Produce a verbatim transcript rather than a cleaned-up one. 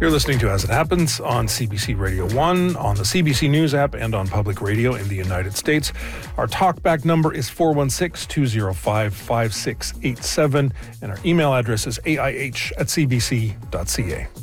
You're listening to As It Happens on C B C Radio one, on the C B C News app, and on public radio in the United States. Our talkback number is four one six, two zero five, five six eight seven, and our email address is A I H at C B C dot C A.